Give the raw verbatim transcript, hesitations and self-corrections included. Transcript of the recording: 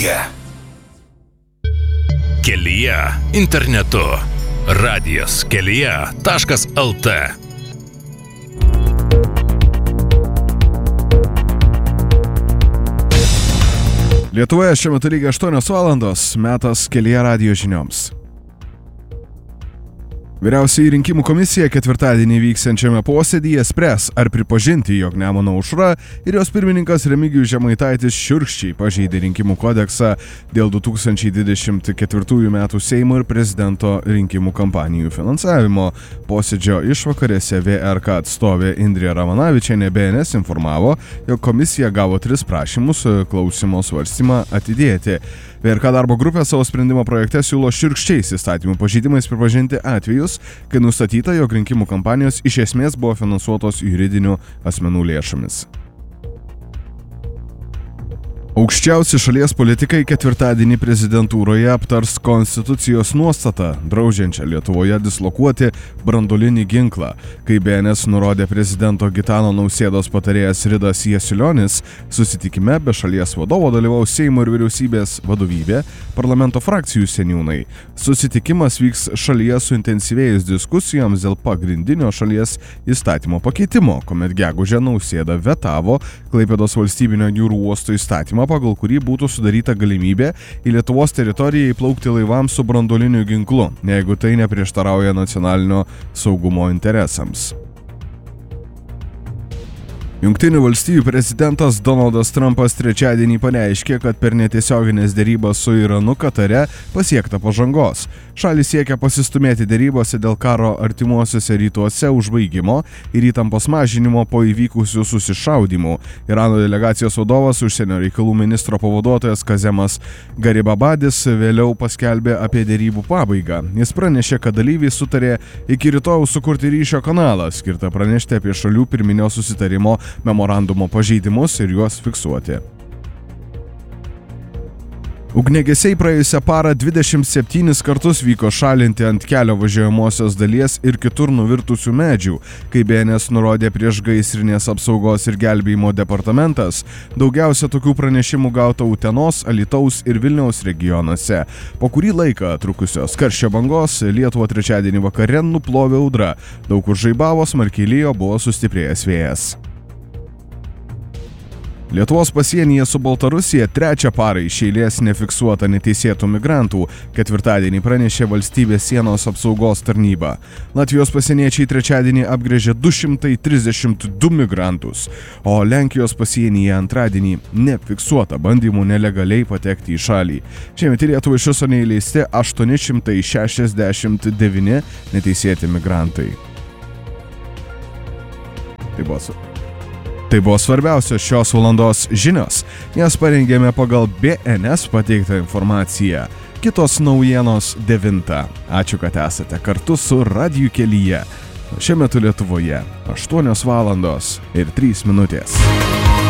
kelyje. Kelyje internetu. radijas kelyje taškas lt. Lietuvoje šiuo metu lygiai aštuonios valandos, metas Kelyje radijo žinioms. Vyriausioji rinkimų komisija ketvirtadienį vyksiančiame posėdyje spręs, ar pripažinti, jog Nemuno aušra ir jos pirmininkas Remigijus Žemaitaitis šiurkščiai pažeidė rinkimų kodeksą dėl du tūkstančiai dvidešimt ketvirtųjų metų Seimo ir prezidento rinkimų kampanijų finansavimo. Posėdžio išvakarėse V R K atstovė Indrė Ramanavičienė B N S informavo, jog komisija gavo tris prašymus klausimo svarstymą atidėti. V R K darbo grupė savo sprendimo projekte siūlo šiurkščiais įstatymų pažeidimais pripažinti atvejus, kai nustatyta, jog rinkimų kampanijos iš esmės buvo finansuotos juridinių asmenų lėšomis. Aukščiausi šalies politikai ketvirtadienį prezidentūroje aptars konstitucijos nuostatą, draudžiančią Lietuvoje dislokuoti branduolinį ginklą. Kaip B N S nurodė prezidento Gitano Nausėdos patarėjas Ridas Jasilionis, susitikime be šalies vadovo dalyvaus Seimo ir vyriausybės vadovybė, parlamento frakcijų seniūnai. Susitikimas vyks šalyje suintensyvėjus diskusijoms dėl pagrindinio šalies įstatymo pakeitimo, kuomet gegužę Nausėda vetavo Klaipėdos valstybinio jūrų uosto įstatymą, pagal kurį būtų sudaryta galimybė į Lietuvos teritoriją įplaukti laivams su branduoliniu ginklu, jeigu tai neprieštarauja nacionalinio saugumo interesams. Jungtinių valstijų prezidentas Donaldas Trumpas trečiadienį pareiškė, kad per netiesioginės dėrybas su Iranu Katare pasiekta pažangos. Šalys siekia pasistumėti dėrybose dėl karo artimuosiuose rytuose užbaigimo ir įtampos mažinimo po įvykusių susišaudymų. Irano delegacijos vadovas, užsienio reikalų ministro pavaduotojas Kazemas Garibabadis vėliau paskelbė apie dėrybų pabaigą. Jis pranešė, kad dalyviai sutarė iki rytojaus sukurti ryšio kanalą, skirtą pranešti apie šalių pirminio susitarimo memorandumo pažeidimus ir juos fiksuoti. Ugniagesiai praėjusią parą dvidešimt septynis kartus vyko šalinti ant kelio važiuojamosios dalies ir kitur nuvirtusių medžių, kaip B N S nurodė priešgaisrinės apsaugos ir gelbėjimo departamentas. Daugiausia tokių pranešimų gauta Utenos, Alytaus ir Vilniaus regionuose. Po kurį laiką trukusios karščio bangos Lietuvą trečiadienį vakare nuplovė audra. Daug kur žaibavo, smarkiai lijo, buvo sustiprėjęs vėjas. Lietuvos pasienyje su Baltarusija trečią parą iš eilės nefiksuota neteisėtų migrantų, ketvirtadienį pranešė valstybės sienos apsaugos tarnyba. Latvijos pasieniečiai trečiadienį apgręžė du šimtai trisdešimt du migrantus, o Lenkijos pasienyje antradienį nefiksuota bandymų nelegaliai patekti į šalį. Šiemet į Lietuvą iš viso neįleisti aštuoni šimtai šešiasdešimt devyni neteisėti migrantai. Tai buvo su... Tai buvo svarbiausios šios valandos žinios, jas parengėme pagal B N S pateiktą informaciją. Kitos naujienos devintą. Ačiū, kad esate kartu su Radiju Kelyje. Šiuo metu Lietuvoje aštuonios valandos ir trys minutės.